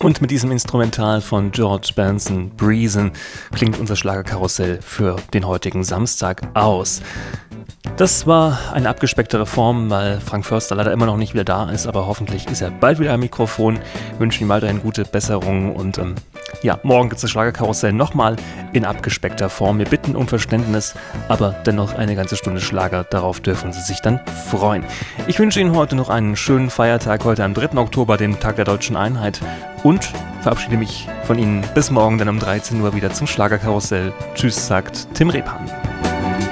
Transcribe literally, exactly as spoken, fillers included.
Und mit diesem Instrumental von George Benson, Breezin', klingt unser Schlagerkarussell für den heutigen Samstag aus. Das war eine abgespecktere Form, weil Frank Förster leider immer noch nicht wieder da ist, aber hoffentlich ist er bald wieder am Mikrofon. Wir wünschen ihm weiterhin gute Besserung und ähm, ja, morgen gibt es das Schlagerkarussell nochmal in abgespeckter Form. Wir bitten um Verständnis, aber dennoch eine ganze Stunde Schlager, darauf dürfen Sie sich dann freuen. Ich wünsche Ihnen heute noch einen schönen Feiertag, heute am dritten Oktober, dem Tag der Deutschen Einheit, und verabschiede mich von Ihnen bis morgen dann um dreizehn Uhr wieder zum Schlagerkarussell. Tschüss, sagt Tim Rebhan.